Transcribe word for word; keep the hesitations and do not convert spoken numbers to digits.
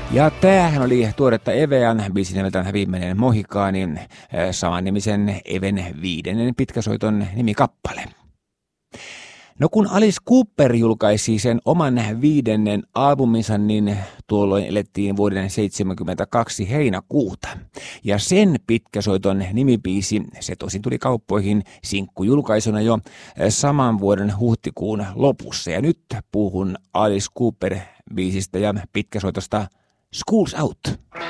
Ja tämähän oli tuoretta Evean biisin nimeltään Viimeinen Mohikaani, samannimisen Even viidennen pitkäsoiton nimikappale. No kun Alice Cooper julkaisi sen oman viidennen albuminsa, niin tuolloin elettiin vuoden seitsemänkymmentäkaksi heinäkuuta. Ja sen pitkäsoiton nimibiisi, se tosin tuli kauppoihin sinkkujulkaisuna jo saman vuoden huhtikuun lopussa. Ja nyt puhun Alice Cooper biisistä ja pitkäsoitosta School's Out.